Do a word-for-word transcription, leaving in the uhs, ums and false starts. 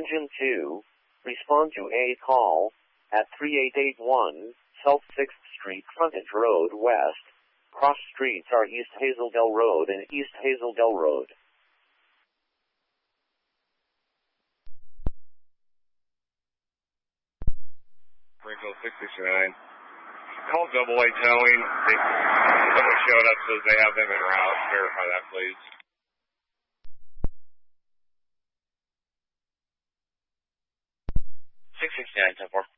Engine two, respond to a call at three eight eight one South sixth Street, Frontage Road West. Cross streets are East Hazeldale Road and East Hazeldale Road. Springfield six sixty-nine. Call Double A Towing. They, someone showed up, says they have them en route. Verify that, please. six sixty-nine, ten four.